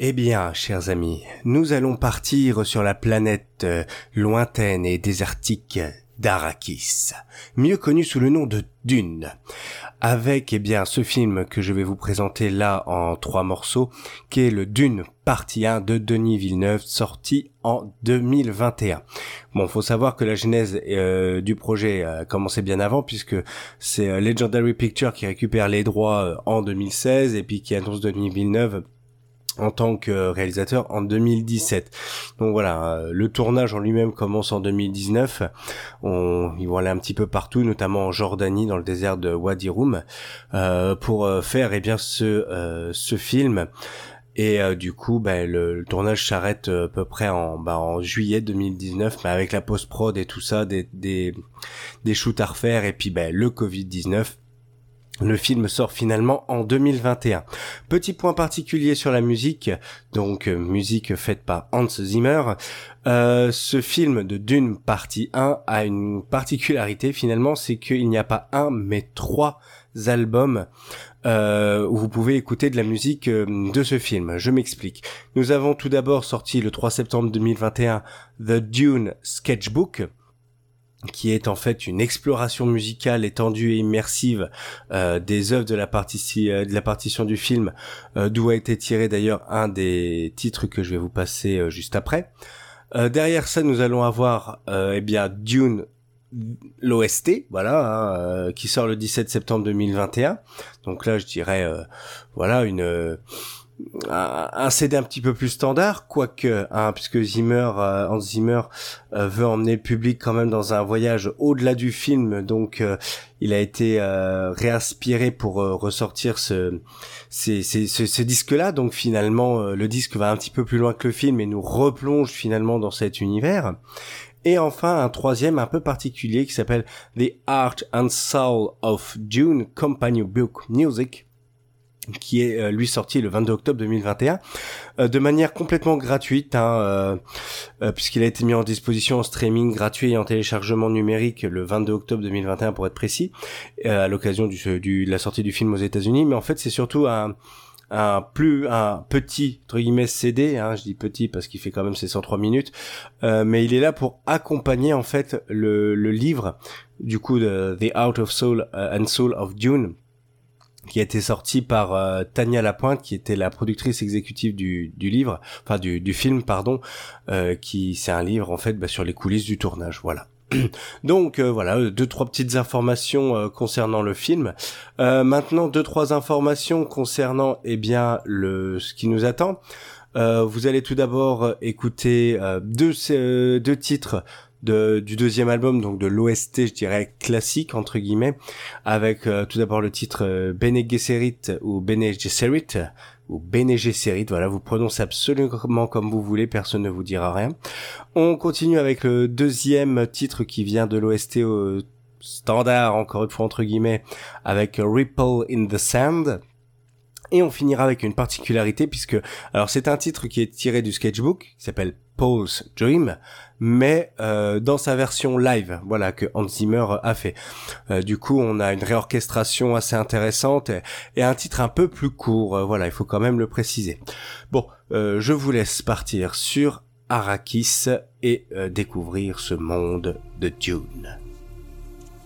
Eh bien, chers amis, nous allons partir sur la planète lointaine et désertique d'Arrakis, mieux connue sous le nom de Dune, avec ce film que je vais vous présenter là en 3 morceaux, qui est le Dune partie 1 de Denis Villeneuve, sorti en 2021. Bon, faut savoir que la genèse du projet a commencé bien avant, puisque c'est Legendary Pictures qui récupère les droits en 2016 et puis qui annonce Denis Villeneuve en tant que réalisateur en 2017. Donc voilà, le tournage en lui-même commence en 2019. Ils vont aller un petit peu partout, notamment en Jordanie, dans le désert de Wadi Rum, pour faire ce film. Et du coup, le tournage s'arrête à peu près en juillet 2019, mais avec la post-prod et tout ça, des shoots à refaire, et puis le Covid-19. Le film sort finalement en 2021. Petit point particulier sur la musique, donc musique faite par Hans Zimmer. Ce film de Dune partie 1 a une particularité finalement, c'est qu'il n'y a pas un mais 3 albums où vous pouvez écouter de la musique de ce film. Je m'explique. Nous avons tout d'abord sorti le 3 septembre 2021 The Dune Sketchbook, qui est en fait une exploration musicale étendue et immersive des œuvres de la partition du film, d'où a été tiré d'ailleurs un des titres que je vais vous passer juste après. Derrière ça, nous allons avoir Dune, l'OST, qui sort le 17 septembre 2021. Donc là, je dirais un CD un petit peu plus standard, quoique, puisque Hans Zimmer veut emmener le public quand même dans un voyage au-delà du film, donc il a été réinspiré pour ressortir ce disque-là. Donc finalement, le disque va un petit peu plus loin que le film et nous replonge finalement dans cet univers. Et enfin, un troisième un peu particulier qui s'appelle The Art and Soul of Dune Companion Book Music, qui est lui sorti le 22 octobre 2021 de manière complètement gratuite, puisqu'il a été mis en disposition en streaming gratuit et en téléchargement numérique le 22 octobre 2021 pour être précis, à l'occasion de la sortie du film aux États-Unis. Mais en fait, c'est surtout un petit entre guillemets CD, je dis petit parce qu'il fait quand même ses 103 minutes, mais il est là pour accompagner en fait le livre du coup de The Art of Soul and Soul of Dune, qui a été sorti par Tania Lapointe, qui était la productrice exécutive du livre, enfin du film, qui c'est un livre en fait sur les coulisses du tournage, voilà. Donc voilà, 2-3 petites informations concernant le film. Maintenant 2-3 informations concernant ce qui nous attend. Vous allez tout d'abord écouter deux titres du deuxième album, donc de l'OST, je dirais classique entre guillemets, avec tout d'abord le titre Bene Gesserit ou Bene Gesserit ou Bene Gesserit, voilà, vous prononcez absolument comme vous voulez, personne ne vous dira rien. On continue avec le deuxième titre qui vient de l'OST standard, encore une fois entre guillemets, avec Ripple in the Sand. Et on finira avec une particularité, puisque alors c'est un titre qui est tiré du sketchbook, qui s'appelle Paul's Dream, mais dans sa version live, voilà, que Hans Zimmer a fait. Du coup, on a une réorchestration assez intéressante et un titre un peu plus court, voilà, il faut quand même le préciser. Bon, je vous laisse partir sur Arrakis et découvrir ce monde de Dune.